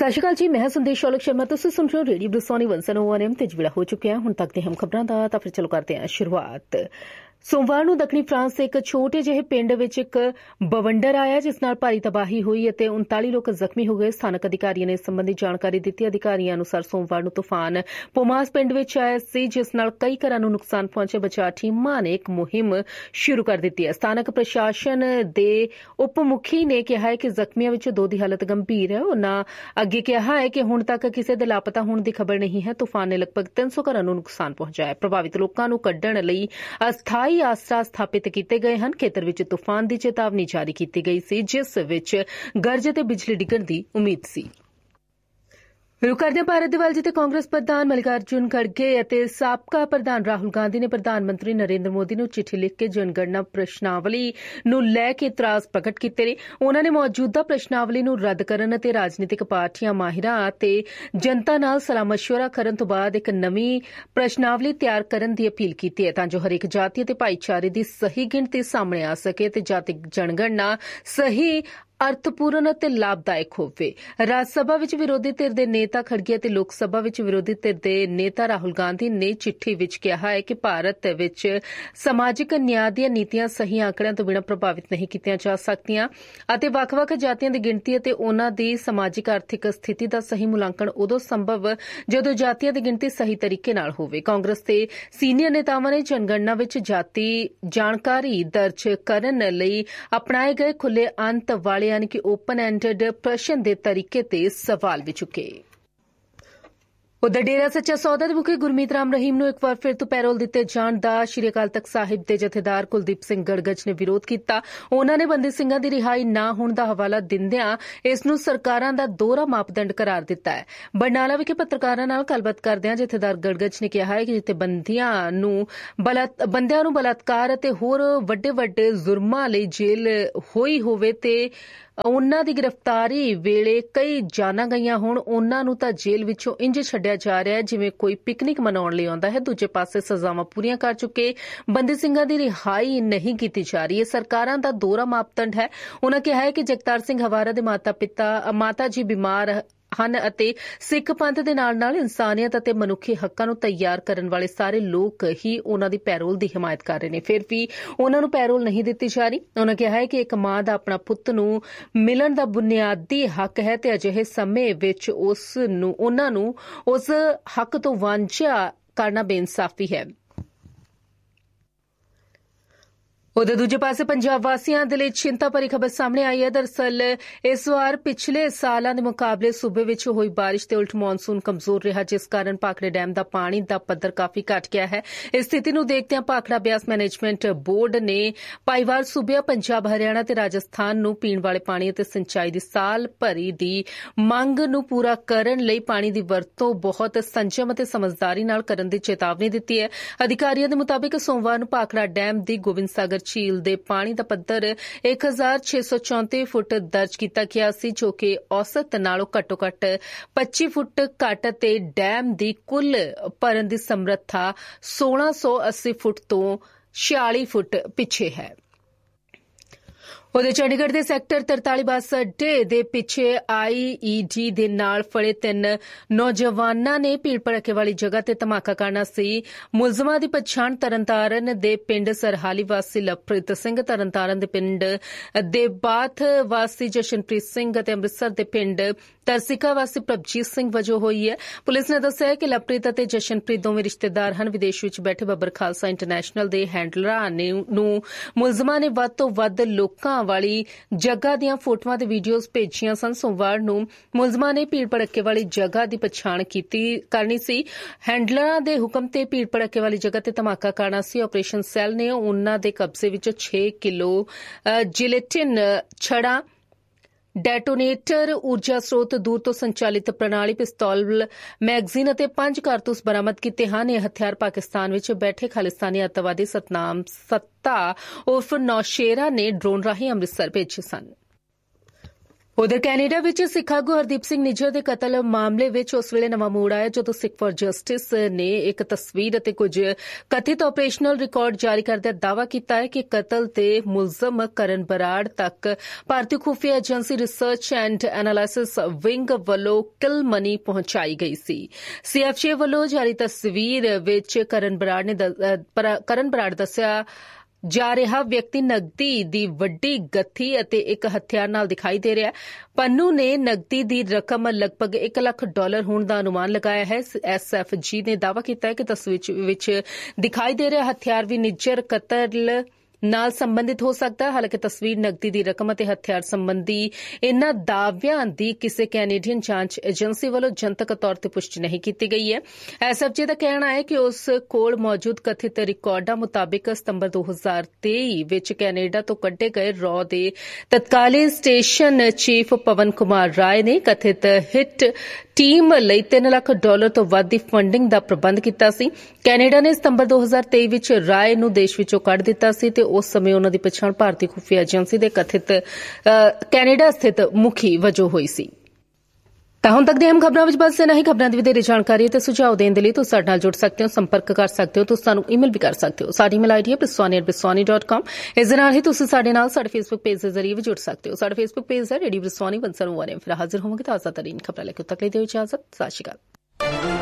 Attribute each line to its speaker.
Speaker 1: ਸਤਿ ਸ਼੍ਰੀ ਅਕਾਲ ਜੀ, ਮੈਂ ਸੰਦੇਸ਼ ਸ਼ੌਲਕ ਸ਼ਰਮਾ। ਤੁਸੀਂ ਸੁਣ ਰਹੇ ਹੋ ਰੇਡੀਓ ਬਰਸਾਨੀ 101 FM ਤੇ ਵੇਲਾ ਹੋ ਚੁੱਕਿਆ ਹੁਣ ਤੱਕ ਦੇ ਹਮ ਖਬਰਾਂ ਦਾ। ਤਾਂ ਫਿਰ ਚਲੋ ਕਰਦੇ ਹਾਂ ਸ਼ੁਰੂਆਤ। ਸੋਮਵਾਰ ਨੂੰ ਦੱਖਣੀ ਫਰਾਂਸ ਦੇ ਇੱਕ ਛੋਟੇ ਜਿਹੇ ਪਿੰਡ ਵਿੱਚ ਇੱਕ ਬਵੰਡਰ ਆਇਆ ਜਿਸ ਨਾਲ ਭਾਰੀ ਤਬਾਹੀ ਹੋਈ ਅਤੇ 39 ਲੋਕ ਜ਼ਖਮੀ ਹੋ ਗਏ। ਸਥਾਨਕ ਅਧਿਕਾਰੀਆਂ ਨੇ ਇਸ ਸੰਬੰਧੀ ਜਾਣਕਾਰੀ ਦਿੱਤੀ। ਅਧਿਕਾਰੀਆਂ ਅਨੁਸਾਰ ਸੋਮਵਾਰ ਨੂੰ ਤੂਫਾਨ ਪੋਮਾਸ ਪਿੰਡ ਵਿੱਚ ਆਇਆ ਸੀ ਜਿਸ ਨਾਲ ਕਈ ਘਰਾਂ ਨੂੰ ਨੁਕਸਾਨ ਪਹੁੰਚੇ। ਬਚਾਅ ਟੀਮਾਂ ਨੇ ਇੱਕ ਮੁਹਿੰਮ ਸ਼ੁਰੂ ਕਰ ਦਿੱਤੀ ਹੈ। ਸਥਾਨਕ ਪ੍ਰਸ਼ਾਸਨ ਦੇ ਉਪ ਮੁਖੀ ਨੇ ਕਿਹਾ ਹੈ ਕਿ ਜ਼ਖਮੀਆਂ ਵਿੱਚੋਂ 2 ਦੀ ਹਾਲਤ ਗੰਭੀਰ ਹੈ। ਉਨ੍ਹਾਂ ਅੱਗੇ ਕਿਹਾ ਹੈ ਕਿ ਹੁਣ ਤੱਕ ਕਿਸੇ ਦੇ ਲਾਪਤਾ ਹੋਣ ਦੀ ਖਬਰ ਨਹੀਂ ਹੈ। ਤੂਫਾਨ ਨੇ ਲਗਭਗ 300 ਘਰਾਂ ਨੂੰ ਨੁਕਸਾਨ ਪਹੁੰਚਾਇਆ। ਪ੍ਰਭਾਵਿਤ ਲੋਕਾਂ ਨੂੰ ਕੱਢਣ ਲਈ ਅਸਥਾਈ ਆਸਰਾ ਸਥਾਪਿਤ ਕੀਤੇ ਗਏ ਹਨ। ਖੇਤਰ ਵਿੱਚ ਤੂਫਾਨ ਦੀ ਚੇਤਾਵਨੀ ਜਾਰੀ ਕੀਤੀ ਗਈ ਸੀ ਜਿਸ ਵਿੱਚ ਗਰਜ ਅਤੇ ਬਿਜਲੀ ਡਿੱਗਣ ਦੀ ਉਮੀਦ ਸੀ। ਰੁਕ ਕਰਦੇ ਹਾਂ ਭਾਰਤ ਦੇ ਵੱਲ, ਜਿੱਥੇ ਕਾਂਗਰਸ ਪ੍ਰਧਾਨ ਮਲਿਕਾਰਜੁਨ ਖੜਗੇ ਅਤੇ ਸਾਬਕਾ ਪ੍ਰਧਾਨ ਰਾਹੁਲ ਗਾਂਧੀ ਨੇ ਪ੍ਰਧਾਨ ਮੰਤਰੀ ਨਰਿੰਦਰ ਮੋਦੀ ਨੂੰ ਚਿੱਠੀ ਲਿਖ ਕੇ ਜਨਗਣਨਾ ਪ੍ਰਸ਼ਨਾਵਲੀ ਨੂੰ ਲੈ ਕੇ ਇਤਰਾਜ਼ ਪ੍ਰਗਟ ਕੀਤੇ ਨੇ। ਉਨ੍ਹਾਂ ਨੇ ਮੌਜੂਦਾ ਪ੍ਰਸ਼ਨਾਵਲੀ ਨੂੰ ਰੱਦ ਕਰਨ ਅਤੇ ਰਾਜਨੀਤਿਕ ਪਾਰਟੀਆਂ, ਮਾਹਿਰਾਂ ਅਤੇ ਜਨਤਾ ਨਾਲ ਸਲਾਹ ਮਸ਼ਵਰਾ ਕਰਨ ਤੋਂ ਬਾਅਦ ਇੱਕ ਨਵੀਂ ਪ੍ਰਸ਼ਨਾਵਲੀ ਤਿਆਰ ਕਰਨ ਦੀ ਅਪੀਲ ਕੀਤੀ ਹੈ ਤਾਂ ਜੋ ਹਰੇਕ ਜਾਤੀ ਅਤੇ ਭਾਈਚਾਰੇ ਦੀ ਸਹੀ ਗਿਣਤੀ ਸਾਹਮਣੇ ਆ ਸਕੇ ਅਤੇ ਜਾਤਿਕ ਜਨਗਣਨਾ ਸਹੀ, ਅਰਥਪੂਰਨ ਅਤੇ ਲਾਭਦਾਇਕ ਹੋਵੇ। ਰਾਜ ਸਭਾ ਵਿੱਚ ਵਿਰੋਧੀ ਧਿਰ ਦੇ ਨੇਤਾ ਖੜਗੇ ਅਤੇ ਲੋਕ ਸਭਾ ਵਿੱਚ ਵਿਰੋਧੀ ਧਿਰ ਦੇ ਨੇਤਾ ਰਾਹੁਲ ਗਾਂਧੀ ਨੇ ਚਿੱਠੀ ਵਿੱਚ ਕਿਹਾ ਹੈ ਕਿ ਭਾਰਤ ਵਿੱਚ ਸਮਾਜਿਕ ਨਿਆਂ ਦੀਆਂ ਨੀਤੀਆਂ ਸਹੀ ਆંકੜਿਆਂ ਤੋਂ ਬਿਨਾਂ ਪ੍ਰਭਾਵਿਤ ਨਹੀਂ ਕੀਤੀਆਂ ਜਾ ਸਕਦੀਆਂ ਅਤੇ ਵੱਖ-ਵੱਖ ਜਾਤੀਆਂ ਦੀ ਗਿਣਤੀ ਅਤੇ ਉਨ੍ਹਾਂ ਦੀ ਸਮਾਜਿਕ ਆਰਥਿਕ ਸਥਿਤੀ ਦਾ ਸਹੀ ਮੁਲਾਂਕਣ ਉਦੋਂ ਸੰਭਵ ਜਦੋਂ ਜਾਤੀਆਂ ਦੀ ਗਿਣਤੀ ਸਹੀ ਤਰੀਕੇ ਨਾਲ ਹੋਵੇ। ਕਾਂਗਰਸ ਦੇ ਸੀਨੀਅਰ ਨੇਤਾਵਾਂ ਨੇ ਜਨਗਣਨਾ ਵਿੱਚ ਜਾਤੀ ਜਾਣਕਾਰੀ ਦਰਜ ਕਰਨ ਲਈ ਅਪਣਾਏ ਗਏ ਖੁੱਲ੍ਹੇ ਅੰਤ ਵਾਲੇ यानी कि ओपन एंडेड प्रश्न के तरीके ते सवाल भी चुके। उधर डेरा सच्चा सौदा ਦੇ ਮੁਖੀ ਗੁਰਮੀਤ ਰਾਮ ਰਹੀਮ ਨੂੰ ਇੱਕ ਵਾਰ ਫਿਰ ਤੋਂ ਪੈਰੋਲ ਦਿੱਤੇ ਜਾਣ ਦਾ ਸ਼੍ਰੀ ਅਕਾਲ ਤਖਤ ਸਾਹਿਬ ਦੇ ਜਥੇਦਾਰ ਕੁਲਦੀਪ ਸਿੰਘ ਗੜਗਚ ਨੇ ਵਿਰੋਧ ਕੀਤਾ। ਉਨ੍ਹਾਂ ਨੇ ਬੰਦੀ ਸਿੰਘਾਂ ਦੀ ਰਿਹਾਈ ਨਾ ਹੋਣ ਦਾ ਹਵਾਲਾ ਦਿੰਦਿਆਂ ਇਸ ਨੂੰ ਸਰਕਾਰਾਂ ਦਾ ਦੋਹਰਾ ਮਾਪਦੰਡ ਕਰਾਰ ਦਿੱਤਾ ਹੈ। ਬਰਨਾਲਾ ਵਿਖੇ ਪੱਤਰਕਾਰਾਂ ਨਾਲ ਗੱਲਬਾਤ ਕਰਦਿਆਂ ਜਥੇਦਾਰ ਗੜਗਚ ਨੇ ਕਿਹਾ ਹੈ ਕਿ ਜਿੱਥੇ ਬੰਦਿਆਂ ਨੂੰ ਬਲਾਤਕਾਰ ਅਤੇ ਹੋਰ ਵੱਡੇ ਜ਼ੁਰਮਾਂ ਲਈ ਜੇਲ੍ਹ ਹੋਈ ਹੋਵੇ ਤੇ ਉਨ੍ਹਾਂ ਦੀ ਗ੍ਰਿਫਤਾਰੀ ਵੇਲੇ ਕਈ ਜਾਨਾਂ ਗਈਆਂ ਹੋਣ, ਉਨ੍ਹਾਂ ਨੂੰ ਤਾਂ ਜੇਲ੍ਹ ਵਿੱਚੋਂ ਇੰਜ ਛੱਡਿਆ ਜਾ ਰਿਹਾ ਹੈ ਜਿਵੇਂ ਕੋਈ ਪਿਕਨਿਕ ਮਨਾਉਣ ਲਈ ਆਉਂਦਾ ਹੈ। ਦੂਜੇ ਪਾਸੇ ਸਜ਼ਾਵਾਂ ਪੂਰੀਆਂ ਕਰ ਚੁੱਕੇ ਬੰਦੀ ਸਿੰਘਾਂ ਦੀ ਰਿਹਾਈ ਨਹੀਂ ਕੀਤੀ ਜਾ ਰਹੀ। ਇਹ ਸਰਕਾਰਾਂ ਦਾ ਦੋਹਰਾ ਮਾਪਦੰਡ ਹੈ। ਉਨ੍ਹਾਂ ਕਿਹਾ ਹੈ ਕਿ ਜਗਤਾਰ ਸਿੰਘ ਹਵਾਰਾ ਦੇ ਮਾਤਾ ਜੀ ਬਿਮਾਰ ਹਨ ਅਤੇ ਸਿੱਖ ਪੰਥ ਦੇ ਨਾਲ-ਨਾਲ ਇਨਸਾਨੀਅਤ ਅਤੇ ਮਨੁੱਖੀ ਹੱਕਾਂ ਨੂੰ ਤਿਆਰ ਕਰਨ ਵਾਲੇ ਸਾਰੇ ਲੋਕ ਹੀ ਉਨ੍ਹਾਂ ਦੀ ਪੈਰੋਲ ਦੀ ਹਮਾਇਤ ਕਰ ਰਹੇ ਨੇ। ਫਿਰ ਵੀ ਉਨ੍ਹਾਂ ਨੂੰ ਪੈਰੋਲ ਨਹੀਂ ਦਿੱਤੀ ਜਾ ਰਹੀ। ਉਨ੍ਹਾਂ ਕਿਹਾ ਹੈ ਕਿ ਇੱਕ ਮਾਂ ਦਾ ਆਪਣਾ ਪੁੱਤ ਨੂੰ ਮਿਲਣ ਦਾ ਬੁਨਿਆਦੀ ਹੱਕ ਹੈ ਤੇ ਅਜਿਹੇ ਸਮੇਂ ਵਿੱਚ ਉਨ੍ਹਾਂ ਨੂੰ ਉਸ ਹੱਕ ਤੋਂ ਵਾਂਝਾ ਕਰਨਾ ਬੇਇਨਸਾਫੀ ਹੈ। ਉਧਰ ਦੂਜੇ ਪਾਸੇ ਪੰਜਾਬ ਵਾਸੀਆਂ ਦੇ ਲਈ ਚਿੰਤਾ ਭਰੀ ਖਬਰ ਸਾਹਮਣੇ ਆਈ ਹੈ। ਦਰਅਸਲ ਇਸ ਵਾਰ ਪਿਛਲੇ ਸਾਲਾਂ ਦੇ ਮੁਕਾਬਲੇ ਸੂਬੇ ਵਿੱਚ ਹੋਈ ਬਾਰਿਸ਼ ਤੇ ਉਲਟ ਮੌਨਸੂਨ ਕਮਜ਼ੋਰ ਰਿਹਾ ਜਿਸ ਕਾਰਨ ਭਾਖੜੇ ਡੈਮ ਦਾ ਪਾਣੀ ਦਾ ਪੱਧਰ ਕਾਫੀ ਘਟ ਗਿਆ ਹੈ। ਇਸ ਸਥਿਤੀ ਨੂੰ ਦੇਖਦਿਆਂ ਭਾਖੜਾ ਬਿਆਸ ਮੈਨੇਜਮੈਂਟ ਬੋਰਡ ਨੇ ਭਾਈਵਾਲ ਸੂਬਿਆਂ ਪੰਜਾਬ, ਹਰਿਆਣਾ ਤੇ ਰਾਜਸਥਾਨ ਨੂੰ ਪੀਣ ਵਾਲੇ ਪਾਣੀ ਅਤੇ ਸਿੰਚਾਈ ਦੀ ਸਾਲ ਭਰੀ ਦੀ ਮੰਗ ਨੂੰ ਪੂਰਾ ਕਰਨ ਲਈ ਪਾਣੀ ਦੀ ਵਰਤੋਂ ਬਹੁਤ ਸੰਜਮ ਅਤੇ ਸਮਝਦਾਰੀ ਨਾਲ ਕਰਨ ਦੀ ਚੇਤਾਵਨੀ ਦਿੱਤੀ ਹੈ। ਅਧਿਕਾਰੀਆਂ ਦੇ ਮੁਤਾਬਿਕ ਸੋਮਵਾਰ ਨੂੰ ਭਾਖੜਾ ਡੈਮ ਦੀ ਗੋਬਿੰਦ ਸਾਗਰ ਝੀਲ ਦੇ ਪਾਣੀ ਦਾ ਪੱਧਰ 1634 ਫੁੱਟ ਦਰਜ ਕੀਤਾ ਗਿਆ ਸੀ ਜੋ ਕਿ ਔਸਤ ਨਾਲੋਂ ਘੱਟੋ-ਘੱਟ 25 ਫੁੱਟ ਘੱਟ ਅਤੇ ਡੈਮ ਦੀ ਕੁੱਲ ਭਰਨ ਦੀ ਸਮਰੱਥਾ 1680 ਫੁੱਟ ਤੋਂ 46 ਫੁੱਟ ਪਿੱਛੇ ਹੈ। ਉਧਰ ਚੰਡੀਗੜ੍ਹ ਦੇ ਸੈਕਟਰ 43 ਬੱਸ ਅੱਡੇ ਦੇ ਪਿੱਛੇ IED ਦੇ ਨਾਲ ਫੜੇ 3 ਨੌਜਵਾਨਾਂ ਨੇ ਭੀੜ ਭੜੱਕੇ ਵਾਲੀ ਜਗ੍ਹਾ ਤੇ ਧਮਾਕਾ ਕਰਨਾ ਸੀ। ਮੁਲਜ਼ਮਾਂ ਦੀ ਪਛਾਣ ਤਰਨਤਾਰਨ ਦੇ ਪਿੰਡ ਸਰਹਾਲੀ ਵਾਸੀ ਲਵਪ੍ਰੀਤ ਸਿੰਘ, ਤਰਨਤਾਰਨ ਦੇ ਪਿੰਡ ਦੇਬਾਥ ਵਾਸੀ ਜਸ਼ਨਪ੍ਰੀਤ ਸਿੰਘ ਅਤੇ ਅੰਮ੍ਰਿਤਸਰ ਦੇ ਪਿੰਡ ਤਰਸਿਕਾ ਵਾਸੀ ਪ੍ਰਭਜੀਤ ਸਿੰਘ ਵਜੋਂ ਹੋਈ ਹੈ। ਪੁਲਿਸ ਨੇ ਦੱਸਿਆ ਕਿ ਲਵਪ੍ਰੀਤ ਅਤੇ ਜਸ਼ਨਪ੍ਰੀਤ ਦੋਵੇਂ ਰਿਸ਼ਤੇਦਾਰ ਹਨ। ਵਿਦੇਸ਼ ਵਿੱਚ ਬੈਠੇ ਬੱਬਰ ਖਾਲਸਾ ਇੰਟਰਨੈਸ਼ਨਲ ਦੇ ਹੈਂਡਲਰਾਂ ਨੂੰ ਮੁਲਜ਼ਮਾਂ ਨੇ ਵੱਧ ਤੋਂ ਵੱਧ ਲੋਕਾਂ ਵਾਲੀ ਜਗ੍ਹਾ ਦੀਆਂ ਫੋਟੋਆਂ ਤੇ ਵੀਡੀਓਜ਼ ਭੇਜੀਆਂ ਸਨ। ਸੋਮਵਾਰ ਨੂੰ ਮੁਲਜ਼ਮਾਂ ਨੇ ਭੀੜ ਭੜੱਕੇ ਵਾਲੀ ਜਗ੍ਹਾ ਦੀ ਪਛਾਣ ਕਰਨੀ ਸੀ। ਹੈਂਡਲਰਾਂ ਦੇ ਹੁਕਮ ਤੇ ਭੀੜ ਭੜੱਕੇ ਵਾਲੀ ਜਗ੍ਹਾ ਤੇ ਧਮਾਕਾ ਕਰਨਾ ਸੀ। ਆਪਰੇਸ਼ਨ ਸੈੱਲ ਨੇ ਉਨ੍ਹਾਂ ਦੇ ਕਬਜ਼ੇ ਵਿੱਚ 6 ਕਿਲੋ ਜਿਲੇਟਿਨ ਛੜਾਂ, ਡੈਟੋਨੇਟਰ, ਊਰਜਾ ਸਰੋਤ, ਦੂਰ ਤੋਂ ਸੰਚਾਲਿਤ ਪ੍ਰਣਾਲੀ, ਪਿਸਤੌਲ, ਮੈਗਜ਼ੀਨ ਅਤੇ 5 ਕਾਰਤੂਸ ਬਰਾਮਦ ਕੀਤੇ ਹਨ। ਇਹ ਹਥਿਆਰ ਪਾਕਿਸਤਾਨ ਵਿੱਚ ਬੈਠੇ ਖਾਲਿਸਤਾਨੀ ਅੱਤਵਾਦੀ ਸਤਨਾਮ ਸੱਤਾ ਉਰਫ ਨੌਸ਼ੇਰਾ ਨੇ ਡਰੋਨ ਰਾਹੀਂ ਅੰਮ੍ਰਿਤਸਰ ਭੇਜੇ ਸਨ। ਉਧਰ ਕੈਨੇਡਾ ਵਿੱਚ ਸਿੱਖ ਆਗੂ ਹਰਦੀਪ ਸਿੰਘ ਨਿੱਜਰ ਦੇ ਕਤਲ ਮਾਮਲੇ ਵਿੱਚ ਉਸ ਵੇਲੇ ਨਵਾਂ ਮੋੜ ਆਇਆ ਜਦੋਂ ਸਿੱਖ ਫਾਰ ਜਸਟਿਸ ਨੇ ਇੱਕ ਤਸਵੀਰ ਅਤੇ ਕੁਝ ਕਥਿਤ ਆਪਰੇਸ਼ਨਲ ਰਿਕਾਰਡ ਜਾਰੀ ਕਰਦਿਆਂ ਦਾਅਵਾ ਕੀਤਾ ਹੈ ਕਿ ਕਤਲ ਦੇ ਮੁਲਜ਼ਮ ਕਰਨ ਬਰਾੜ ਤੱਕ ਭਾਰਤੀ ਖੁਫੀਆ agency research and analysis wing ਵੱਲੋਂ ਕਿਲ ਮਨੀ ਪਹੁੰਚਾਈ ਗਈ ਸੀ। CFJ ਵੱਲੋਂ ਜਾਰੀ ਤਸਵੀਰ ਵਿੱਚ ਕਰਨ ਬਰਾੜ ਦੱਸਿਆ ਜਾ ਰਿਹਾ ਵਿਅਕਤੀ ਨਗਦੀ ਦੀ ਵੱਡੀ ਗੱਥੀ ਅਤੇ ਇੱਕ ਹਥਿਆਰ ਨਾਲ ਦਿਖਾਈ ਦੇ ਰਿਹਾ ਹੈ। ਪੰਨੂ ਨੇ ਨਗਦੀ ਦੀ ਰਕਮ ਲਗਭਗ $1 ਲੱਖ ਹੋਣ ਦਾ ਅਨੁਮਾਨ ਲਗਾਇਆ ਹੈ। SFG ਨੇ ਦਾਅਵਾ ਕੀਤਾ ਹੈ ਕਿ ਤਸਵੀਰ ਵਿੱਚ ਦਿਖਾਈ ਦੇ ਰਿਹਾ ਹਥਿਆਰ ਵੀ ਨਿੱਜਰ ਕਤਲ ਨਾਲ ਸੰਬੰਧਿਤ ਹੋ ਸਕਦਾ ਹੈ। ਹਾਲਾਂਕਿ ਤਸਵੀਰ, ਨਗਦੀ ਦੀ ਰਕਮ ਅਤੇ ਹਥਿਆਰ ਸੰਬੰਧੀ ਇਨ੍ਹਾਂ ਦਾਅਵਿਆਂ ਦੀ ਕਿਸੇ ਕੈਨੇਡੀਅਨ ਜਾਂਚ ਏਜੰਸੀ ਵੱਲੋਂ ਜਨਤਕ ਤੌਰ ਤੇ ਪੁਸ਼ਟੀ ਨਹੀਂ ਕੀਤੀ ਗਈ ਹੈ। SFJ ਦਾ ਕਹਿਣਾ ਹੈ ਕਿ ਉਸ ਕੋਲ ਮੌਜੂਦ ਕਥਿਤ ਰਿਕਾਰਡਾਂ ਮੁਤਾਬਿਕ ਸਤੰਬਰ 2023 ਵਿੱਚ ਕੈਨੇਡਾ ਤੋਂ ਕੱਢੇ ਗਏ ਰॉ ਦੇ ਤਤਕਾਲੀ ਸਟੇਸ਼ਨ ਚੀਫ ਪਵਨ ਕੁਮਾਰ ਰਾਏ ਨੇ ਕਥਿਤ ਹਿੱਟ ਟੀਮ ਲਈ $3 ਲੱਖ ਤੋਂ ਵੱਧ ਦੀ ਫੰਡਿੰਗ ਦਾ ਪ੍ਰਬੰਧ ਕੀਤਾ ਸੀ। ਕੈਨੇਡਾ ਨੇ ਸਤੰਬਰ 2023 ਵਿੱਚ ਰਾਏ ਨੂੰ ਦੇਸ਼ ਵਿੱਚੋਂ ਕੱਢ ਦਿੱਤਾ ਸੀ ਤੇ ਉਸ ਸਮੇਂ ਉਨ੍ਹਾਂ ਦੀ ਪਛਾਣ ਭਾਰਤੀ ਖੁਫੀਆ ਏਜੰਸੀ ਦੇ ਕਥਿਤ ਕੈਨੇਡਾ ਸਥਿਤ ਮੁਖੀ ਵਜੋਂ ਹੋਈ ਸੀ। ਤਾਂ ਹੁਣ ਤੱਕ ਦੀਆਂ ਅਹਿਮ ਖਬਰਾਂ ਵਿੱਚ ਬਸ ਇਨ੍ਹਾਂ ਹੀ। ਖਬਰਾਂ ਦੀ ਵਧੇਰੇ ਜਾਣਕਾਰੀ ਅਤੇ ਸੁਝਾਅ ਦੇਣ ਦੇ ਲਈ ਤੁਸੀਂ ਸਾਡੇ ਨਾਲ ਜੁੜ ਸਕਦੇ ਹੋ, ਸੰਪਰਕ ਕਰ ਸਕਦੇ ਹੋ, ਤੁਸੀਂ ਸਾਨੂੰ ਈਮੇਲ ਵੀ ਕਰ ਸਕਦੇ ਹੋ। ਸਾਡੀ ਈਮੇਲ ਆਈਡੀ ਹੈ biswani@biswani.com। ਇਸ ਦੇ ਨਾਲ ਹੀ ਤੁਸੀਂ ਸਾਡੇ ਨਾਲ ਸਾਡੇ ਫੇਸਬੁੱਕ ਪੇਜ ਦੇ ਜ਼ਰੀਏ ਵੀ ਜੁੜ ਸਕਦੇ ਹੋ। ਸਾਡਾ ਫੇਸਬੁੱਕ ਪੇਜ ਹੈ ਰੇਡੀਓ ਬਿਸਵਾਨੀ 101 FM। ਫਿਰ ਹਾਜ਼ਰ ਹੋਵਾਂਗੇ ਤਾਜ਼ਾ ਤਰੀਨ ਖਬਰਾਂ ਲੈ ਕੇ। ਤੱਕ ਲਈ ਦਿਓ ਇਜਾਜ਼ਤ। ਸਤਿ ਸ਼੍ਰੀ ਅਕਾਲ।